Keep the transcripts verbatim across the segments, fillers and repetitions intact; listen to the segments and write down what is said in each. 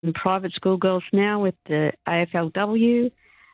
in private school girls now with the A F L W.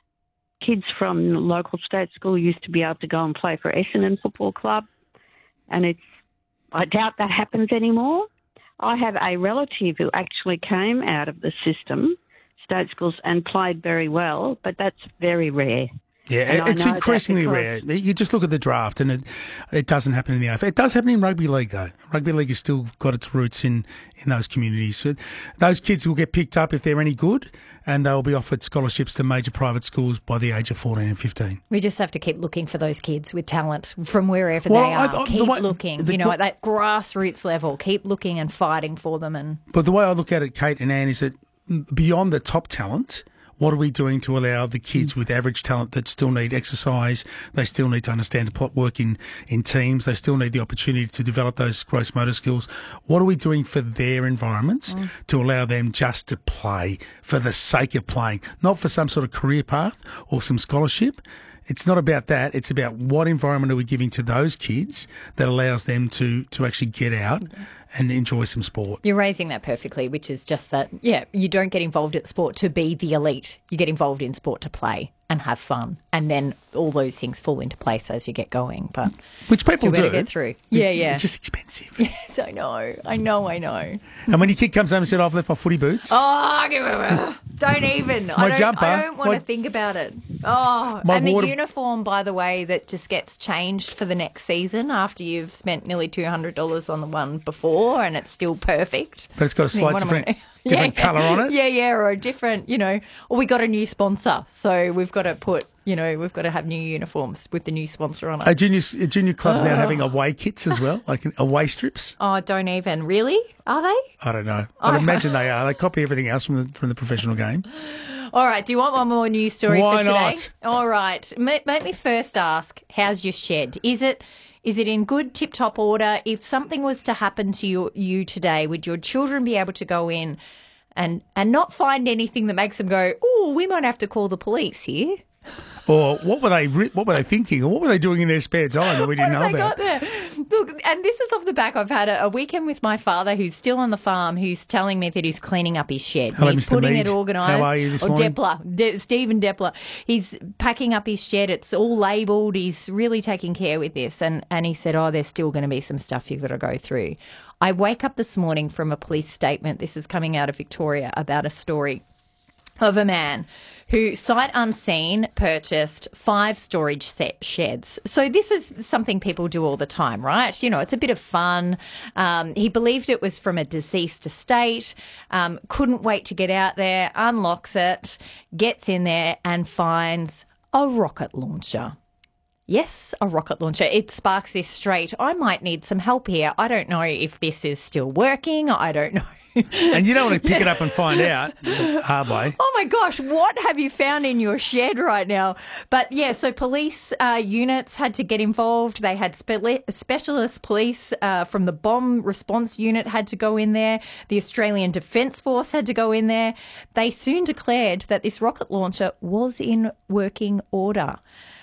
Kids from the local state school used to be able to go and play for Essendon Football Club, and it's I doubt that happens anymore. I have a relative who actually came out of the system, state schools, and played very well, but that's very rare. Yeah, it's increasingly rare. You just look at the draft and it it doesn't happen in the A F L. It does happen in rugby league, though. Rugby league has still got its roots in, in those communities. So those kids will get picked up if they're any good, and they'll be offered scholarships to major private schools by the age of fourteen and fifteen. We just have to keep looking for those kids with talent from wherever well, they are. I, I, keep the way, looking, the, you know, at that grassroots level. Keep looking and fighting for them. And But the way I look at it, Kate and Anne, is that beyond the top talent, what are we doing to allow the kids with average talent that still need exercise, they still need to understand to work in, in teams, they still need the opportunity to develop those gross motor skills? What are we doing for their environments mm. to allow them just to play for the sake of playing, not for some sort of career path or some scholarship? It's not about that. It's about what environment are we giving to those kids that allows them to, to actually get out and enjoy some sport. You're raising that perfectly, which is just that, yeah, you don't get involved at sport to be the elite. You get involved in sport to play and have fun, and then all those things fall into place as you get going. But which people do. Get through. Yeah, yeah. It's just expensive. Yes, I know. I know, I know. And when your kid comes home and said, I've left my footy boots. Oh, don't even. My I don't, jumper. I don't want my, to think about it. Oh, my and water, the uniform, by the way, that just gets changed for the next season after you've spent nearly two hundred dollars on the one before and it's still perfect. But it's got a slight I mean, different... Different yeah. colour on it? Yeah, yeah, or a different, you know, or we got a new sponsor. So we've got to put, you know, we've got to have new uniforms with the new sponsor on it. Are junior, are junior clubs oh. now having away kits as well, like away strips? Oh, don't even. Really? Are they? I don't know. I'd oh. imagine they are. They copy everything else from the, from the professional game. All right, do you want one more news story Why for today? not? All right. Let me first ask, how's your shed? Is it... Is it in good tip-top order? If something was to happen to you, you today, would your children be able to go in and, and not find anything that makes them go, oh, we might have to call the police here? Or what were they what were they thinking? Or what were they doing in their spare time that we didn't know they about? Got there? Look, and this is off the back. I've had a, a weekend with my father who's still on the farm, who's telling me that he's cleaning up his shed. Hello, he's Mister putting Mead. it organised. How are you this or morning? Depler, De- Stephen Depler. He's packing up his shed. It's all labelled. He's really taking care with this. And, and he said, oh, there's still going to be some stuff you've got to go through. I wake up this morning from a police statement. This is coming out of Victoria about a story of a man who, sight unseen, purchased five storage set sheds. So this is something people do all the time, right? You know, it's a bit of fun. Um, he believed it was from a deceased estate, um, couldn't wait to get out there, unlocks it, gets in there and finds a rocket launcher. Yes, a rocket launcher. It sparks this straight. I might need some help here. I don't know if this is still working. I don't know. And you don't want to pick it up and find out the hard way. Oh, my gosh. What have you found in your shed right now? But, yeah, so police uh, units had to get involved. They had spe- specialist police uh, from the bomb response unit had to go in there. The Australian Defence Force had to go in there. They soon declared that this rocket launcher was in working order.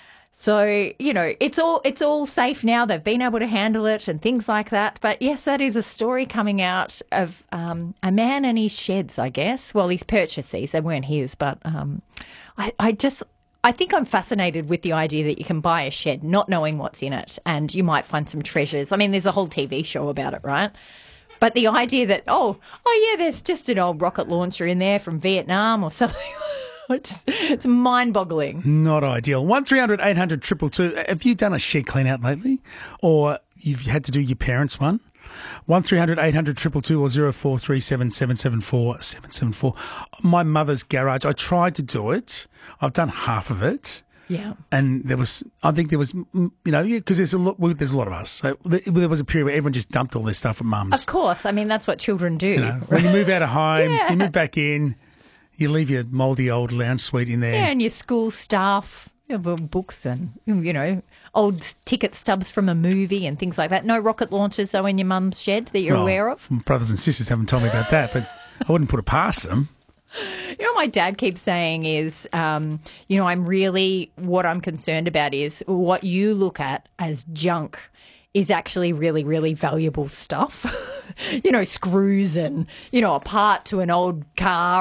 So, you know, it's all it's all safe now. They've been able to handle it and things like that. But, yes, that is a story coming out of um, a man and his sheds, I guess. Well, he's purchased these. They weren't his. But um, I, I just I think I'm fascinated with the idea that you can buy a shed not knowing what's in it and you might find some treasures. I mean, there's a whole T V show about it, right? But the idea that, oh, oh yeah, there's just an old rocket launcher in there from Vietnam or something It's, it's mind-boggling. Not ideal. one three hundred eight hundred two two two. Have you done a shed clean-out lately? Or you've had to do your parents' one? one three hundred eight hundred two two two or zero four three seven seven seven four seven seven four. My mother's garage, I tried to do it. I've done half of it. Yeah. And there was, I think there was, you know, because there's a lot, well, there's a lot of us. So there was a period where everyone just dumped all their stuff at mum's. Of course. I mean, that's what children do. You know, when you move out of home, yeah. you move back in. You leave your mouldy old lounge suite in there. Yeah, and your school stuff, you know, books and, you know, old ticket stubs from a movie and things like that. No rocket launchers, though, in your mum's shed that you're well, aware of? My brothers and sisters haven't told me about that, but I wouldn't put it past them. You know what my dad keeps saying is, um, you know, I'm really, what I'm concerned about is what you look at as junk is actually really, really valuable stuff. You know, screws and, you know, a part to an old car